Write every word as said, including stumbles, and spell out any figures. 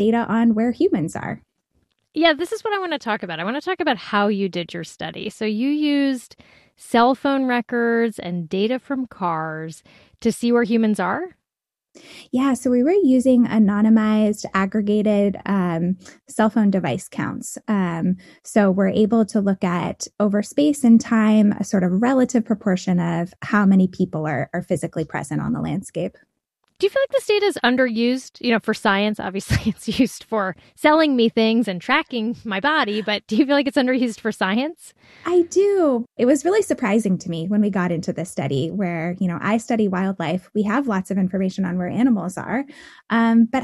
data on where humans are. Yeah, this is what I want to talk about. I want to talk about how you did your study. So you used cell phone records and data from cars to see where humans are? Yeah, so we were using anonymized, aggregated um, cell phone device counts. Um, so we're able to look at over space and time, a sort of relative proportion of how many people are, are physically present on the landscape. Do you feel like this data is underused? You know, for science, obviously it's used for selling me things and tracking my body, but do you feel like it's underused for science? I do. It was really surprising to me when we got into this study where, you know, I study wildlife. We have lots of information on where animals are, um, but